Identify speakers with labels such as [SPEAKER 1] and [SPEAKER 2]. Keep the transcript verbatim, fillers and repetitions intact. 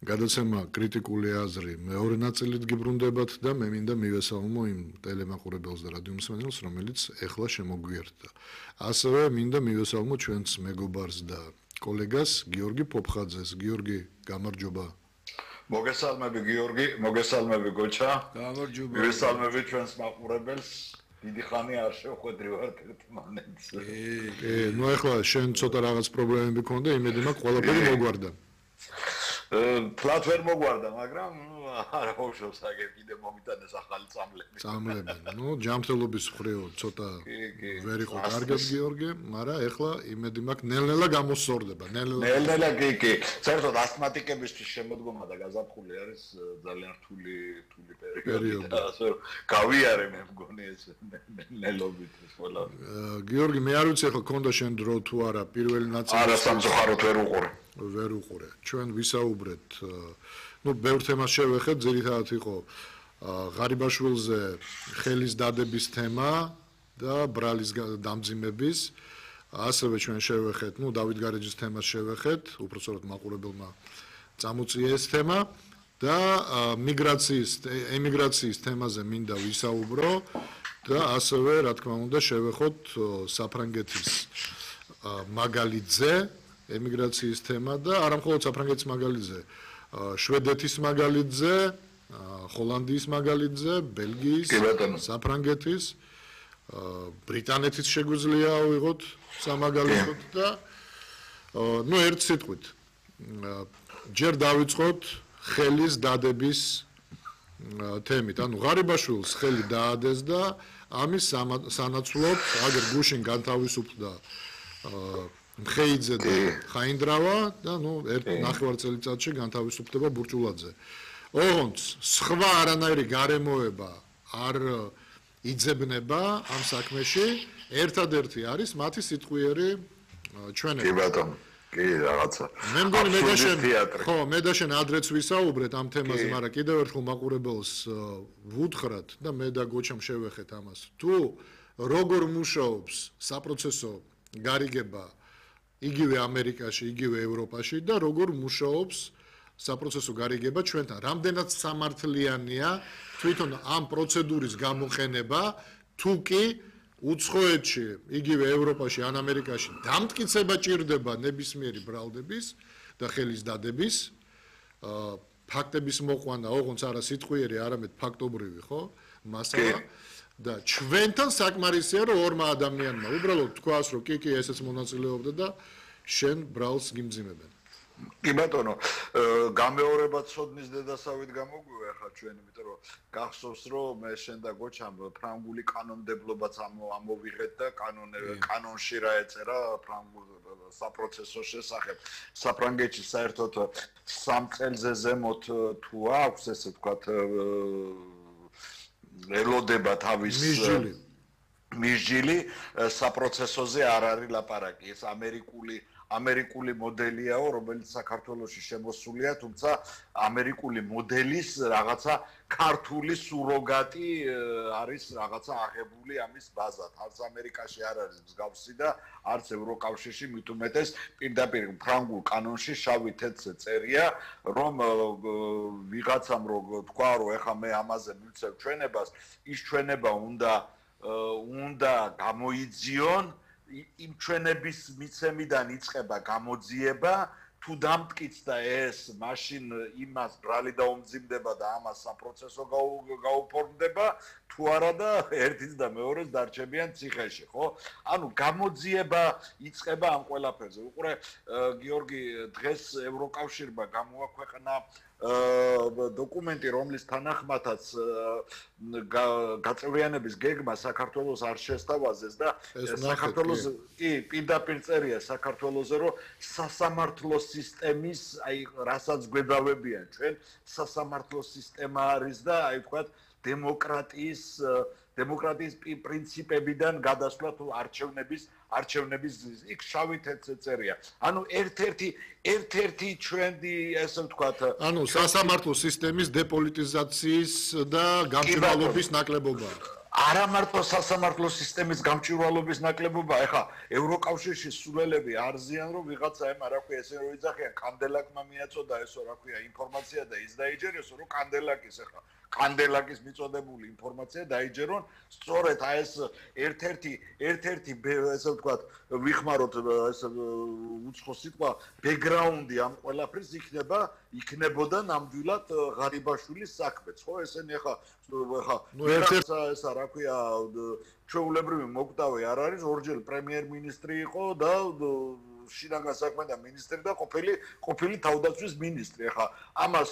[SPEAKER 1] გადაცემა კრიტიკული აზრი მეორე ნაწილით გიბრუნდებათ და მე მინდა მივესალმო იმ ტელემაყურებელს და რადიო მსმენელს, რომელიც ეხლა შემოგვიერთდა. ასევე მინდა მივესალმო ჩვენს მეგობარს და კოლეგას გიორგი პოპხაძეს. გიორგი, გამარჯობა.
[SPEAKER 2] მოგესალმები გიორგი, მოგესალმები გოჩა.
[SPEAKER 1] გამარჯობა.
[SPEAKER 2] მივესალმები ჩვენს მაყურებელს. დიდი ხანი არ შევხვედრი ვარ ერთმანეთს.
[SPEAKER 1] კი, ნუ ეხლა შენ ცოტა რაღაც პრობლემები ქონდა, იმედი მაქვს ყველაფერი მოგვარდა.
[SPEAKER 2] ფლათ ვერ მოგვარდა, მაგრამ არა უშავს აგერ კიდე მომიტანეს ახალი წამლები.
[SPEAKER 1] წამლები. ნუ ჯანმრთელობის მხრივ ცოტა ვერ იყო კარგად გიორგი, მაგრამ ეხლა იმედი მაქვს ნელ-ნელა გამოსწორდება, ნელ-ნელა.
[SPEAKER 2] ნელ-ნელა კი, კი. საერთოდ ასთმატიკებისთვის შემოდგომა და გაზაფხული არის ძალიან რთული რთული პერიოდი. ასე რომ გავიარე მე მგონი ეს ნელობით ეს ყველა.
[SPEAKER 1] გიორგი, მე არ ვიცი ახლა ქონდა შენ დრო თუ არა პირველი ნაწილი.
[SPEAKER 2] არა, სამწუხაროდ ვერ უყურე.
[SPEAKER 1] ვერ უყურე. ჩვენ ვისაუბრეთ, ну, ბევრ თემას შევეხეთ, ძირითადად იყო ღარიბაშვილზე ხელის დადების თემა და ბრალის დამძიმების. ასევე ჩვენ შევეხეთ, ну, დავით გარეჯის თემას შევეხეთ, უпростоროდ მაყურებელმა წამოწია ეს თემა და მიგრაციის, ემიგრაციის თემაზე მინდა ვისაუბრო და ასევე, რა თქმა უნდა, შევეხოთ საფრანგეთის მაგალითზე ემიგრაციის თემა და არა მხოლოდ საფრანგეთის მაგალითზე, შვედეთის მაგალითზე, ჰოლანდიის მაგალითზე, ბელგიის, საფრანგეთის, ბრიტანეთის შეგვიძლია ავიღოთ სამაგალითოდ და ну ერთ სიტყვით ჯერ დავიწყოთ ხელის დადების თემით. ანუ ღარიბაშვილს ხელი დაადეს და ამის სანაცვლოდ აგერ გუშინ განთავისუფლდა მხეიძე და ხაინდრავა და ნუ ერთ ნახევარ წელიწადში განთავისუფლდება ბურჭულაძე. ოღონდ სხვა არანაირი გარემოება არ იძებნება ამ საქმეში, ერთადერთი არის მათი სიტყვიერი ჩვენება.
[SPEAKER 2] კი ბატონო, კი რაღაცა.
[SPEAKER 1] მე მგონი მე და შენ ხო, მე და შენ ადრეც ვისაუბრეთ ამ თემაზე, მაგრამ კიდევ ერთხელ მაყურებელს ვუთხრათ და მე და გოჩამ შევეხეთ ამას. თუ როგორ მუშაობს საპროცესო გარიგება იგივე ამერიკაში, იგივე ევროპაში და როგორ მუშაობს საპროცესო გარიგება ჩვენთან. რამდენად სამართლიანია თვითონ ამ პროცედურის გამოყენება, თუ კი უცხოეთში, იგივე ევროპაში, ან ამერიკაში დამტკიცება ჭირდება ნებისმიერი ბრალდების და ხელის დადების, ფაქტების მოყვანა, ოღონდ არა სიტყვიერი, არამედ ფაქტობრივი, ხო? მასალა და ჩვენთან საკმარისია რომ ორმა ადამიანმა უბრალოდ თქვას რომ კი კი ესეც მონაწილეობდა და შენ ბრალს გიმძიმებენ.
[SPEAKER 2] კი ბატონო, გამეორება ცოდნის დედასავით გამოგვივა ახლა ჩვენ, იმიტომ რომ გახსოვს რომ მე შენ და გოჩამ ფრანგული კანონმდებლობაც ამოვიღეთ და კანონში რა ეწერა ფრანგულ საპროცესო შესახებ. საფრანგეთში საერთოდ სამ წელზე ზემოთ თუ აქვს ესე ვთქვათ ელოდება თავის მისჯილი საპროცესოზე არ არის ლაპარაკი. ეს ამერიკული ამერიკული მოდელიაო, რომელიც საქართველოში შემოსულია, თუმცა ამერიკული მოდელის რაღაცა ქართული სუროგატი არის რაღაცა აღებული ამის ბაზად. არც ამერიკაში არ არის მსგავსი და არც ევროკავშირში, მით უმეტეს პირდაპირ ფრანგულ კანონში შავი თეთრზე წერია, რომ ვიღაცამ რო თქვა, რომ ეხა მე ამაზე მივცევ ჩვენებას, ის ჩვენება უნდა უნდა გამოიძიონ იმ ჩვენების მიცემიდან იწყება გამოძიება, თუ დამტკიცდა ეს, მაშინ იმას ბრალი დაუმძიმდება და ამას საპროცესო გაუფორმდება, თუ არა და ერთიც და მეორეს დარჩებიან ციხეში, ხო? ანუ გამოძიება იწყება ამ ყველაფერზე. უყურე, გიორგი, დღეს ევროკავშირმა გამოაქვეყნა დოკუმენტი, რომლის თანახმადაც გაწევრიანების გეგმა საქართველოს არ შესთავაზეს და საქართველოს კი პირდაპირ წერია საქართველოზე, რომ სასამართლო სისტემის, აი, რასაც გვედავებიან ჩვენ, სასამართლო სისტემა არის და აი ვთქვათ დემოკრატიის დემოკრატიის პრინციპებიდან გადასვლა თუ არჩევნების არჩევნების იქ შავი თეთრ წერია. ანუ ერთ-ერთი ერთ-ერთი ჩვენი ესე ვთქვათ,
[SPEAKER 1] ანუ სასამართლო სისტემის დეპოლიტიზაციის და გამჭვირვალობის ნაკლებობაა.
[SPEAKER 2] არა მარტო სასამართლო სისტემის გამჭვირვალობის ნაკლებობა, ეხა ევროკავშირში სულელები არზიან, რომ ვიღაცა ემ რა ქვია, ესე რომ იძახიან, კანდელაკმა მიაწოდა ესო რა ქვია, ინფორმაცია და ის დაიჯერესო, რომ კანდელაკის ეხა კანდელაკის მიწოდებული ინფორმაცია დაიჯერონ, სწორედ აი ეს ერთ-ერთი ერთ-ერთი ესე ვთქვათ, ვიხმაროთ ეს უცხო სიტყვა, ბექგრაუნდი ამ ყველაფრის იქნება, იქნებოდა ნამდვილად ღარიბაშვილის საქმეც, ხო, ესენი ეხა ეხა ესა რა ქვია, ჩვეულებრივი მოკვდავი არ არის, ორჯერ პრემიერ-მინისტრი იყო და შინაგან საქმეთა მინისტრი და ყოფილი ყოფილი თავდაცვის მინისტრი. ეხა ამას